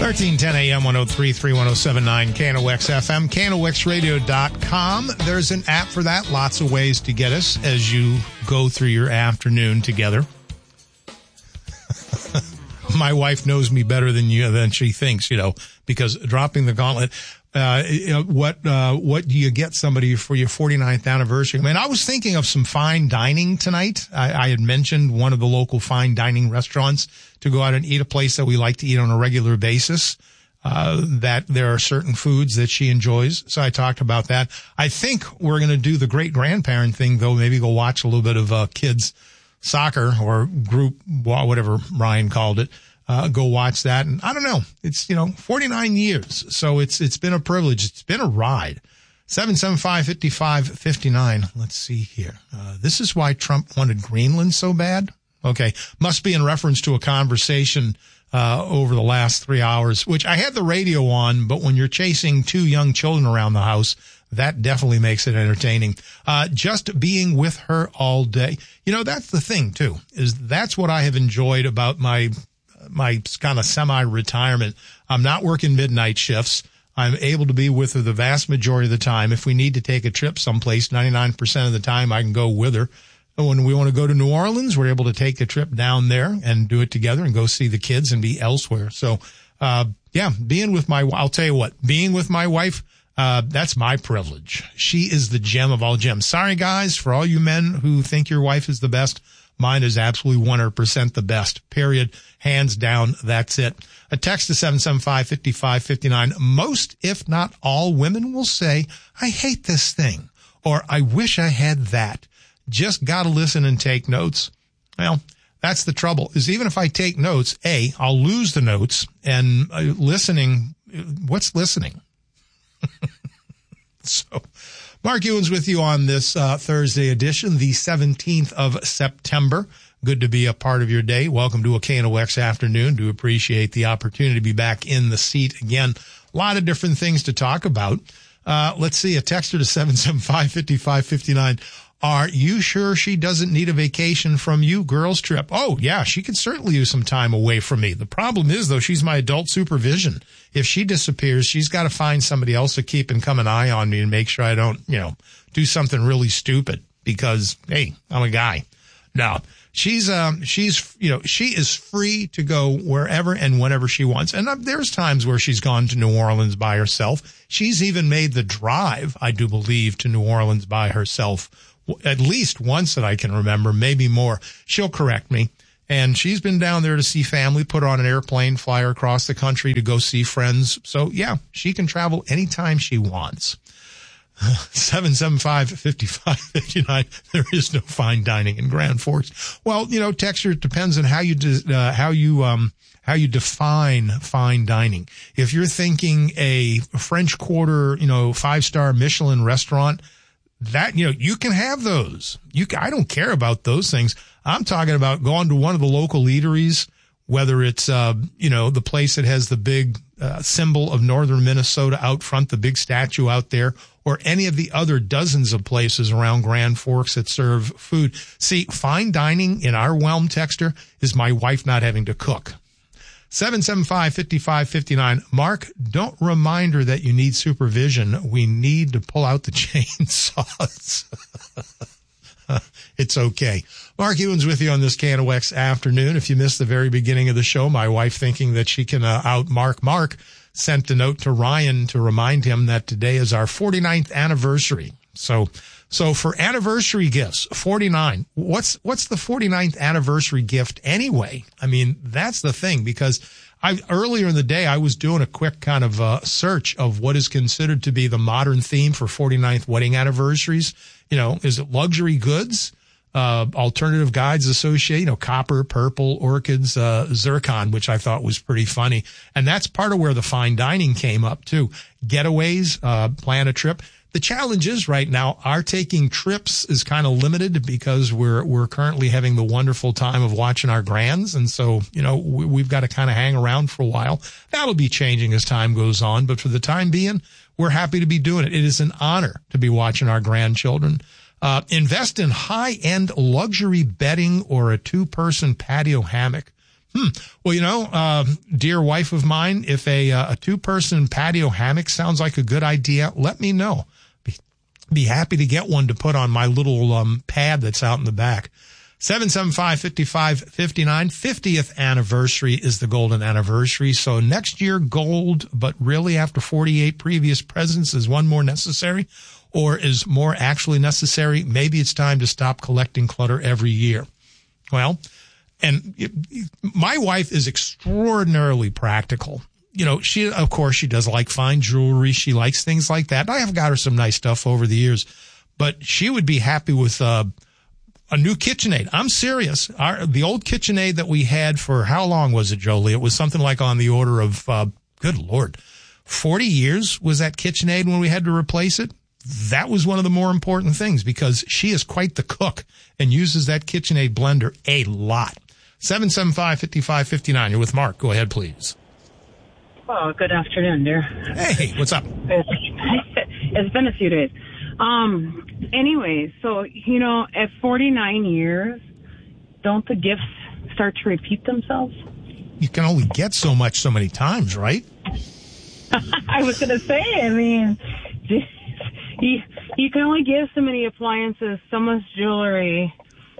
1310 AM 103.3 107.9 KNOX FM, KNOXradio.com. There's an app for that. Lots of ways to get us as you go through your afternoon together. My wife knows me better than she thinks, because dropping the gauntlet. What do you get somebody for your 49th anniversary? I mean, I was thinking of some fine dining tonight. I had mentioned one of the local fine dining restaurants to go out and eat, a place that we like to eat on a regular basis, that there are certain foods that she enjoys. So I talked about that. I think we're going to do the great grandparent thing, though. Maybe go watch a little bit of kids soccer or group, whatever Ryan called it. Go watch that. And I don't know. It's, 49 years. So it's been a privilege. It's been a ride. 775-5559. Let's see here. This is why Trump wanted Greenland so bad. Okay. Must be in reference to a conversation, over the last 3 hours, which I had the radio on, but when you're chasing two young children around the house, that definitely makes it entertaining. Just being with her all day. That's the thing too, is that's what I have enjoyed about my kind of semi-retirement. I'm not working midnight shifts. I'm able to be with her the vast majority of the time. If we need to take a trip someplace, 99% of the time I can go with her. When we want to go to New Orleans, we're able to take a trip down there and do it together and go see the kids and be elsewhere. So, being with I'll tell you what, being with my wife, that's my privilege. She is the gem of all gems. Sorry, guys, for all you men who think your wife is the best. Mine is absolutely 100% the best, period. Hands down, that's it. A text to 775-5559. Most, if not all, women will say, I hate this thing, or I wish I had that. Just got to listen and take notes. Well, that's the trouble, is even if I take notes, I'll lose the notes, and listening, what's listening? So, Mark Ewan's with you on this Thursday edition, the 17th of September. Good to be a part of your day. Welcome to a KNOX afternoon. Do appreciate the opportunity to be back in the seat again. A lot of different things to talk about. Let's see, a texter to 775-5559. Are you sure she doesn't need a vacation from you? Girls trip. Oh, yeah, she could certainly use some time away from me. The problem is, though, she's my adult supervision. If she disappears, she's got to find somebody else to keep and come an eye on me and make sure I don't, do something really stupid because, hey, I'm a guy. No, she is free to go wherever and whenever she wants. And there's times where she's gone to New Orleans by herself. She's even made the drive, I do believe, to New Orleans by herself. At least once that I can remember, maybe more. She'll correct me. And she's been down there to see family, put on an airplane, fly her across the country to go see friends. So, yeah, she can travel anytime she wants. 775-5559. There is no fine dining in Grand Forks. Well, texture, it depends on how you define fine dining. If you're thinking a French Quarter, 5-star Michelin restaurant, that, you can have those. I don't care about those things. I'm talking about going to one of the local eateries, whether it's, the place that has the big symbol of northern Minnesota out front, the big statue out there, or any of the other dozens of places around Grand Forks that serve food. See, fine dining in our realm, texter, is my wife not having to cook. 775-5559. Mark, don't remind her that you need supervision. We need to pull out the chainsaws. It's okay. Mark Ewan's with you on this KNOX afternoon. If you missed the very beginning of the show, my wife, thinking that she can out-Mark Mark, sent a note to Ryan to remind him that today is our 49th anniversary. So for anniversary gifts, 49, what's the 49th anniversary gift anyway? I mean, that's the thing, because earlier in the day, I was doing a quick kind of search of what is considered to be the modern theme for 49th wedding anniversaries. Is it luxury goods? Alternative Guides Associate, copper, purple, orchids, zircon, which I thought was pretty funny. And that's part of where the fine dining came up too. Getaways, plan a trip. The challenge is right now, our taking trips is kind of limited because we're currently having the wonderful time of watching our grands. And so, we've got to kind of hang around for a while. That'll be changing as time goes on. But for the time being, we're happy to be doing it. It is an honor to be watching our grandchildren. Invest in high-end luxury bedding or a 2-person patio hammock. Well, dear wife of mine, if a two-person patio hammock sounds like a good idea, let me know. Be happy to get one to put on my little pad that's out in the back. 775-5559. 50th anniversary is the golden anniversary. So next year, gold, but really after 48 previous presidents, is one more necessary? Or is more actually necessary? Maybe it's time to stop collecting clutter every year. Well, and my wife is extraordinarily practical. She does like fine jewelry. She likes things like that. I have got her some nice stuff over the years, but she would be happy with a new KitchenAid. I'm serious. The old KitchenAid that we had for how long was it, Jolie? It was something like on the order of, good Lord, 40 years was that KitchenAid when we had to replace it. That was one of the more important things because she is quite the cook and uses that KitchenAid blender a lot. 775-5559. You're with Mark. Go ahead, please. Oh, good afternoon, dear. Hey, what's up? It's been a few days. Anyway, so, at 49 years, don't the gifts start to repeat themselves? You can only get so much so many times, right? I was going to say, you can only give so many appliances, so much jewelry,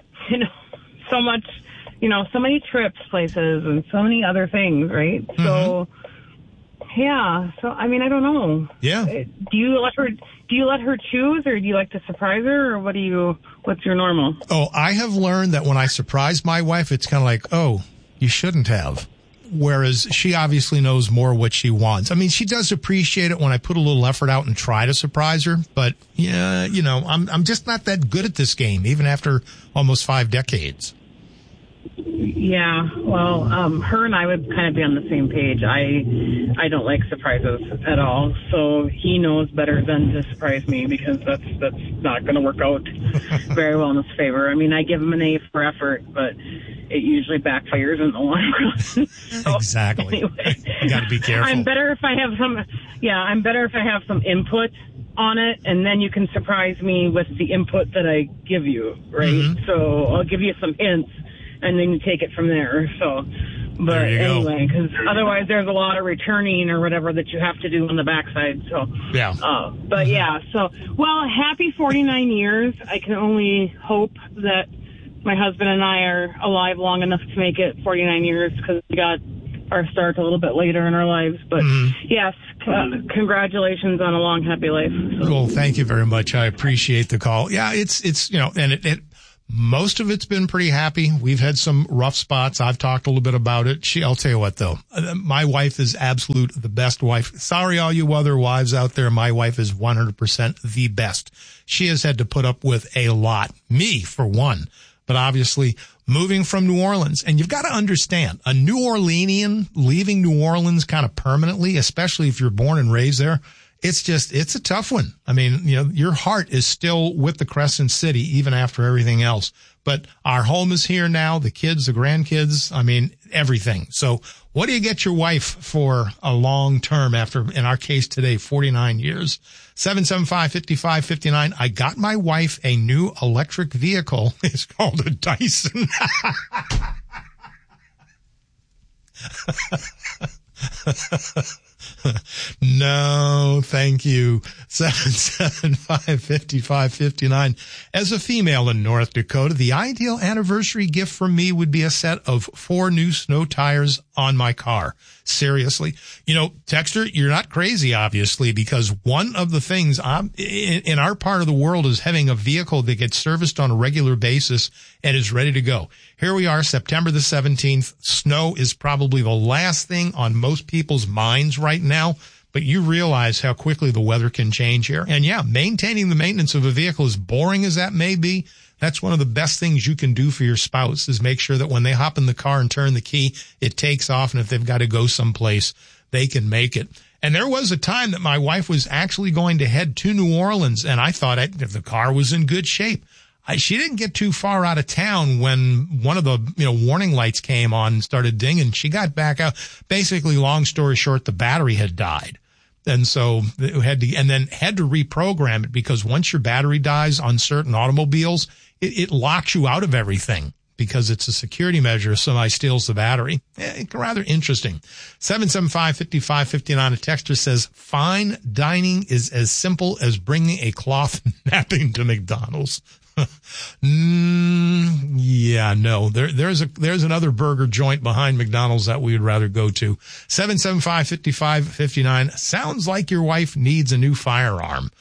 so much, so many trips places and so many other things, right? Mm-hmm. So, yeah. So, I don't know. Yeah. Do you let her choose, or do you like to surprise her, or what's your normal? Oh, I have learned that when I surprise my wife, it's kind of like, oh, you shouldn't have. Whereas she obviously knows more what she wants. She does appreciate it when I put a little effort out and try to surprise her. But, yeah, I'm just not that good at this game, even after almost 5 decades. Yeah, well, her and I would kind of be on the same page. I don't like surprises at all, so he knows better than to surprise me because that's not going to work out very well in his favor. I give him an A for effort, but it usually backfires in the long run. So, exactly. Anyway, you got to be careful. I'm better if I have some input on it, and then you can surprise me with the input that I give you, right? Mm-hmm. So I'll give you some hints, and then you take it from there. So, but anyway, because otherwise there's a lot of returning or whatever that you have to do on the backside. So, yeah. But yeah, so, well, happy 49 years. I can only hope that my husband and I are alive long enough to make it 49 years because we got our start a little bit later in our lives. But yes, congratulations on a long, happy life. So. Well, thank you very much. I appreciate the call. Yeah, it's and it most of it's been pretty happy. We've had some rough spots. I've talked a little bit about it. I'll tell you what, though. My wife is the best wife. Sorry, all you other wives out there. My wife is 100% the best. She has had to put up with a lot. Me, for one. But obviously, moving from New Orleans. And you've got to understand, a New Orleanian leaving New Orleans kind of permanently, especially if you're born and raised there, it's a tough one. Your heart is still with the Crescent City, even after everything else. But our home is here now, the kids, the grandkids, everything. So what do you get your wife for a long term after, in our case today, 49 years? 775-5559. I got my wife a new electric vehicle. It's called a Dyson. No, thank you. 775-5559. As a female in North Dakota, the ideal anniversary gift for me would be a set of 4 new snow tires on my car. Seriously. Texter, you're not crazy, obviously, because one of the things in our part of the world is having a vehicle that gets serviced on a regular basis and is ready to go. Here we are, September the 17th. Snow is probably the last thing on most people's minds right now, but you realize how quickly the weather can change here. And yeah, maintaining the maintenance of a vehicle, as boring as that may be, that's one of the best things you can do for your spouse, is make sure that when they hop in the car and turn the key, it takes off. And if they've got to go someplace, they can make it. And there was a time that my wife was actually going to head to New Orleans, and I thought if the car was in good shape. She didn't get too far out of town when one of the warning lights came on and started dinging. She got back out. Basically, long story short, the battery had died. And so it had to reprogram it, because once your battery dies on certain automobiles, it locks you out of everything. because it's a security measure if somebody steals the battery. Rather interesting. 775-5559, a texter says, fine dining is as simple as bringing a cloth napkin to McDonald's. Yeah, no, there's another burger joint behind McDonald's that we would rather go to. 775-5559, sounds like your wife needs a new firearm.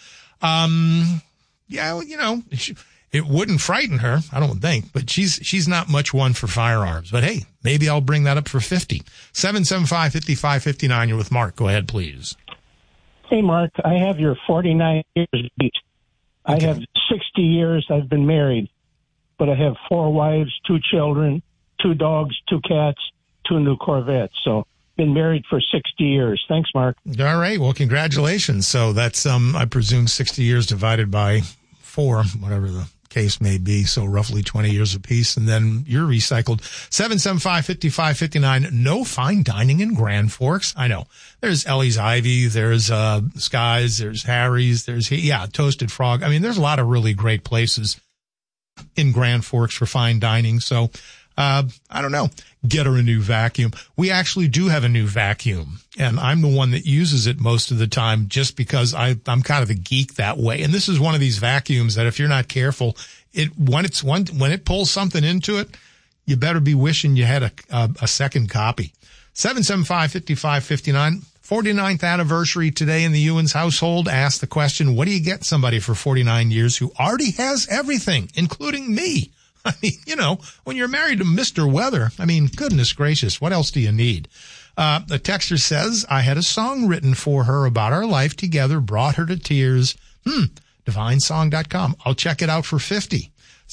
Yeah, it wouldn't frighten her, I don't think, but she's not much one for firearms. But hey, maybe I'll bring that up for 50. 775-5559, you're with Mark. Go ahead, please. Hey, Mark, I have your 49 years beat. I have 60 years I've been married, but I have 4 wives, 2 children, 2 dogs, 2 cats, 2 new Corvettes. So been married for 60 years. Thanks, Mark. All right. Well, congratulations. So that's, I presume 60 years divided by 4, whatever the case may be. So roughly 20 years apiece. And then you're recycled. 775-5559. No fine dining in Grand Forks. I know. There's Ellie's Ivy. There's, Skies. There's Harry's. There's, Toasted Frog. I mean, there's a lot of really great places in Grand Forks for fine dining. So, I don't know. Get her a new vacuum. We actually do have a new vacuum, and I'm the one that uses it most of the time just because I'm kind of a geek that way. And this is one of these vacuums that if you're not careful, when it pulls something into it, you better be wishing you had a second copy. 775-5559. 49th anniversary today in the Ewens household. Ask the question, what do you get somebody for 49 years who already has everything, including me? I mean, when you're married to Mr. Weather, I mean, goodness gracious, what else do you need? The texter says, I had a song written for her about our life together, brought her to tears. Divinesong.com. I'll check it out for 50.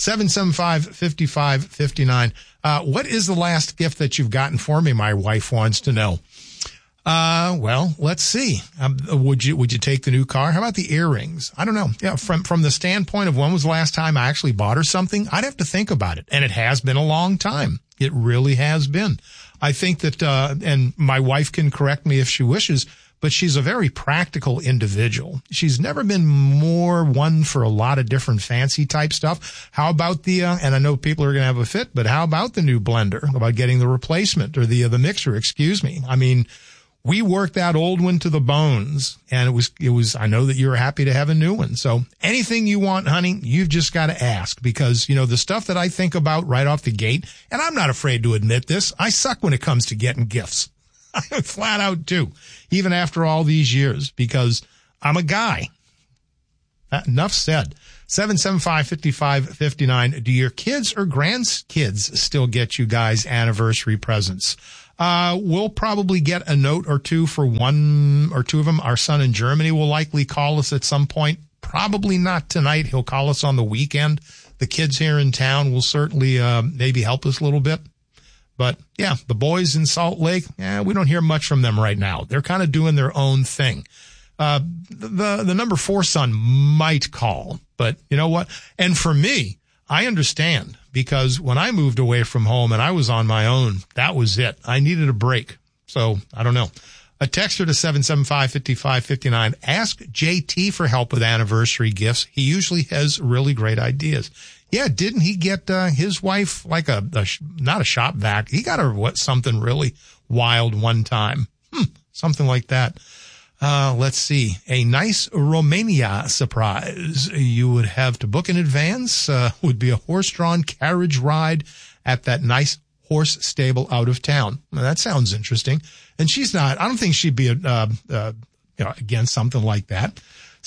775-5559. What is the last gift that you've gotten for me? My wife wants to know. Well, let's see. Would you take the new car? How about the earrings? I don't know. Yeah, from the standpoint of when was the last time I actually bought her something, I'd have to think about it. And it has been a long time. It really has been. I think that, and my wife can correct me if she wishes, but she's a very practical individual. She's never been more one for a lot of different fancy type stuff. How about the, and I know people are going to have a fit, but how about the new blender? About getting the replacement or the mixer, excuse me. I mean, we worked that old one to the bones, and it was, I know that you're happy to have a new one. So anything you want, honey, you've just got to ask, because, the stuff that I think about right off the gate, and I'm not afraid to admit this, I suck when it comes to getting gifts. I flat out do, even after all these years, because I'm a guy. Enough said. 775-5559. Do your kids or grandkids still get you guys anniversary presents? We'll probably get a note or two for 1 or 2 of them. Our son in Germany will likely call us at some point. Probably not tonight. He'll call us on the weekend. The kids here in town will certainly, maybe help us a little bit. But yeah, the boys in Salt Lake, we don't hear much from them right now. They're kind of doing their own thing. The number 4 son might call, but you know what? And for me, I understand, because when I moved away from home and I was on my own, that was it. I needed a break. So I don't know. A texter to 775-5559. Ask JT for help with anniversary gifts. He usually has really great ideas. Yeah, didn't he get his wife like not a shop vac? He got her something really wild one time. Something like that. Let's see. A nice Romania surprise you would have to book in advance would be a horse-drawn carriage ride at that nice horse stable out of town. Now, that sounds interesting. And I don't think she'd be against something like that.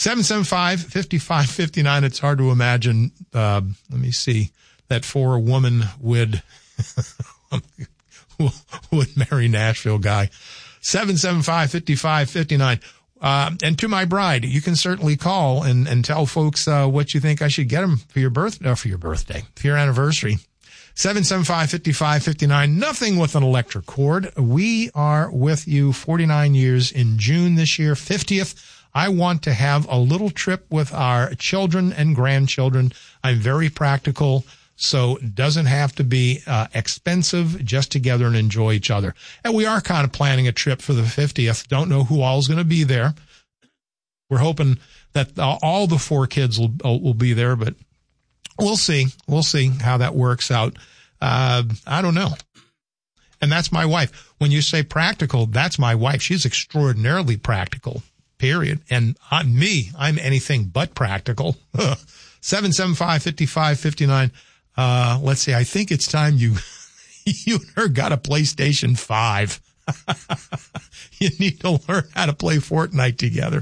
775-5559. It's hard to imagine, let me see, that for a woman would marry Nashville guy. 775-5559. And to my bride, you can certainly call and tell folks what you think I should get them for your birthday, for your anniversary. 775-5559. Nothing with an electric cord. We are with you 49 years in June this year, 50th. I want to have a little trip with our children and grandchildren. I'm very practical, so it doesn't have to be expensive, just together and enjoy each other. And we are kind of planning a trip for the 50th. Don't know who all is going to be there. We're hoping that all the 4 kids will be there, but we'll see. We'll see how that works out. I don't know. And that's my wife. When you say practical, that's my wife. She's extraordinarily practical, period. And I'm anything but practical. 775-5559. Let's see. I think it's time you and her got a PlayStation 5. You need to learn how to play Fortnite together.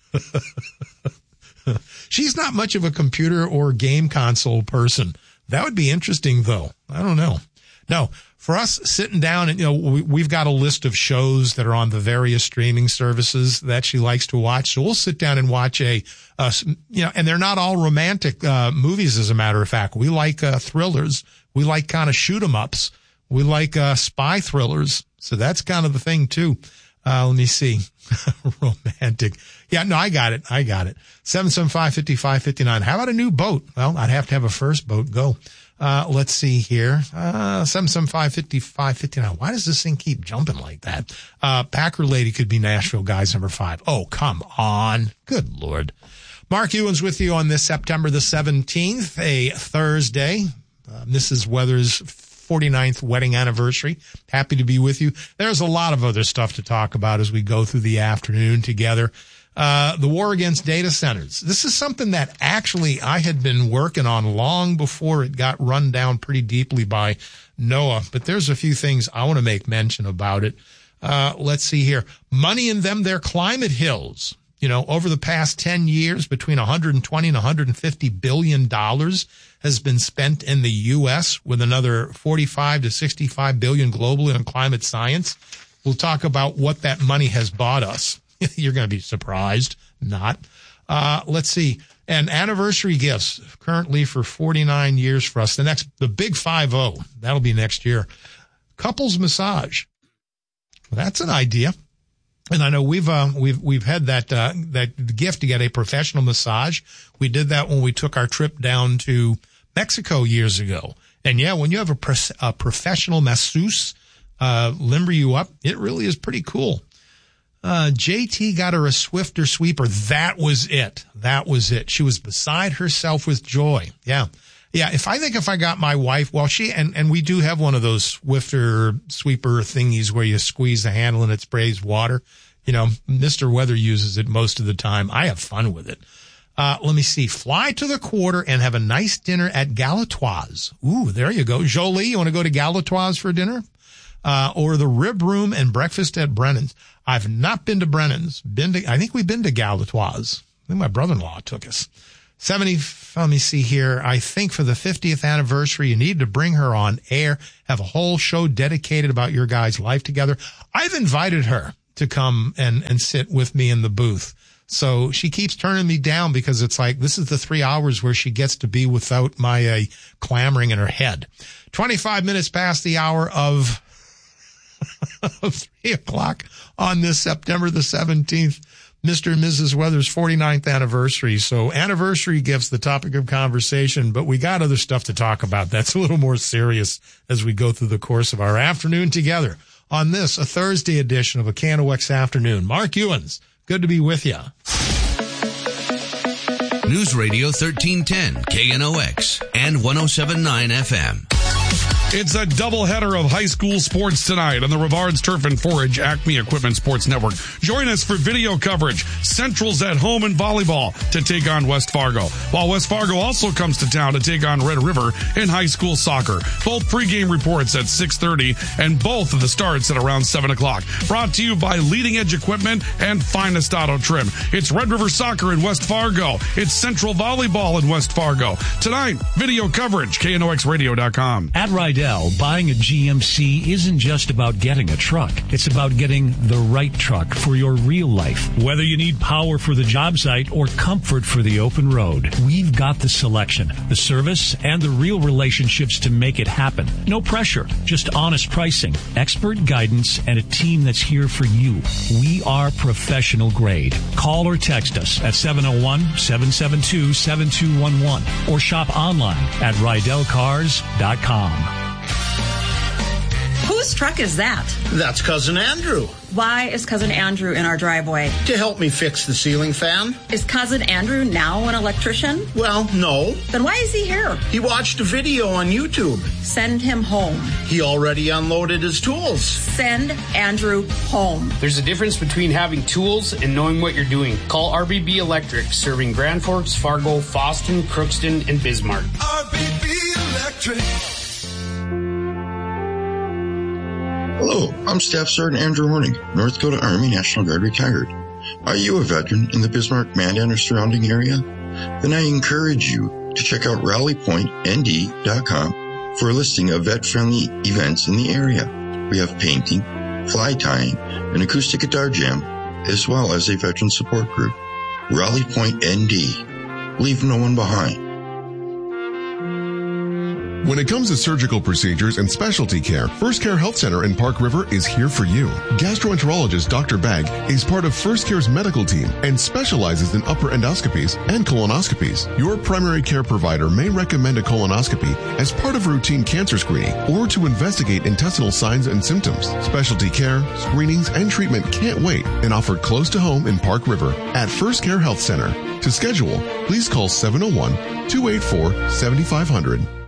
She's not much of a computer or game console person. That would be interesting, though. I don't know. No, for us sitting down and, we've got a list of shows that are on the various streaming services that she likes to watch. So we'll sit down and watch and they're not all romantic movies, as a matter of fact. We like thrillers. We like kind of shoot 'em ups. We like spy thrillers. So that's kind of the thing, too. Let me see. Romantic. Yeah, no, I got it. 775-5559. How about a new boat? Well, I'd have to have a first boat go. Let's see here. 775-5559. Why does this thing keep jumping like that? Packer Lady could be Nashville Guys number 5. Oh, come on. Good Lord. Mark Ewens with you on this September the 17th, a Thursday. Mrs. Weather's 49th wedding anniversary. Happy to be with you. There's a lot of other stuff to talk about as we go through the afternoon together. The war against data centers. This is something that actually I had been working on long before it got run down pretty deeply by NOAA, but there's a few things I want to make mention about it. Let's see here. Money in their climate hills. Over the past 10 years, between $120 and $150 billion has been spent in the U.S., with another $45 to $65 billion globally on climate science. We'll talk about what that money has bought us. You're going to be surprised. Not. Let's see. And anniversary gifts currently for 49 years for us. The big 5-0. That'll be next year. Couples massage. Well, that's an idea. And I know we've had that gift to get a professional massage. We did that when we took our trip down to Mexico years ago. And yeah, when you have a professional masseuse, limber you up, it really is pretty cool. JT got her a Swifter sweeper. That was it. She was beside herself with joy. Yeah. Yeah. If I got my wife, well, and we do have one of those Swifter sweeper thingies where you squeeze the handle and it sprays water. Mr. Weather uses it most of the time. I have fun with it. Let me see. Fly to the Quarter and have a nice dinner at Galatoire's. Ooh, there you go. Jolie, you want to go to Galatoire's for dinner? Or the Rib Room and breakfast at Brennan's. I've not been to Brennan's. I think we've been to Galatoire's. I think my brother-in-law took us. Let me see here. I think for the 50th anniversary, you need to bring her on air, have a whole show dedicated about your guys' life together. I've invited her to come and sit with me in the booth. So she keeps turning me down because it's like, this is the 3 hours where she gets to be without my clamoring in her head. 25 minutes past the hour of 3 o'clock on this September the 17th, Mr. and Mrs. Weather's 49th anniversary. So anniversary gifts, the topic of conversation, but we got other stuff to talk about. That's a little more serious as we go through the course of our afternoon together on this, a Thursday edition of a KNOX Afternoon. Mark Ewens, good to be with you. News Radio 1310, KNOX, and 107.9 FM. It's a doubleheader of high school sports tonight on the Rivards Turf and Forage Acme Equipment Sports Network. Join us for video coverage. Central's at home in volleyball to take on West Fargo, while West Fargo also comes to town to take on Red River in high school soccer. Both pregame reports at 6:30 and both of the starts at around 7 o'clock. Brought to you by Leading Edge Equipment and Finest Auto Trim. It's Red River Soccer in West Fargo. It's Central Volleyball in West Fargo. Tonight, video coverage, KNOXradio.com. At Rydell, buying a GMC isn't just about getting a truck. It's about getting the right truck for your real life. Whether you need power for the job site or comfort for the open road, we've got the selection, the service, and the real relationships to make it happen. No pressure, just honest pricing, expert guidance, and a team that's here for you. We are professional grade. Call or text us at 701-772-7211 or shop online at RydellCars.com. Who Whose truck is that? That's Cousin Andrew. Why is Cousin Andrew in our driveway? To help me fix the ceiling fan. Is Cousin Andrew now an electrician? Well, no. Then why is he here? He watched a video on YouTube. Send him home. He already unloaded his tools. Send Andrew home. There's a difference between having tools and knowing what you're doing. Call RBB Electric, serving Grand Forks, Fargo, Fosston, Crookston, and Bismarck. RBB Electric. Hello, I'm Staff Sergeant Andrew Horning, North Dakota Army National Guard retired. Are you a veteran in the Bismarck, Mandan, or surrounding area? Then I encourage you to check out rallypointnd.com for a listing of vet-friendly events in the area. We have painting, fly tying, an acoustic guitar jam, as well as a veteran support group. Rally Point ND. Leave no one behind. When it comes to surgical procedures and specialty care, First Care Health Center in Park River is here for you. Gastroenterologist Dr. Bagg is part of First Care's medical team and specializes in upper endoscopies and colonoscopies. Your primary care provider may recommend a colonoscopy as part of routine cancer screening or to investigate intestinal signs and symptoms. Specialty care, screenings, and treatment can't wait and offered close to home in Park River at First Care Health Center. To schedule, please call 701-284-7500.